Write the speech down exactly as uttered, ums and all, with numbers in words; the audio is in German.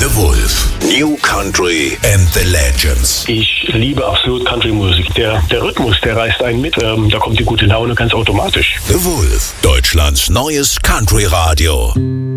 The Wolf. New Country and the Legends. Ich liebe absolut Country-Musik. Der, der Rhythmus, der reißt einen mit. Ähm, da kommt die gute Laune ganz automatisch. The Wolf. Deutschlands neues Country-Radio.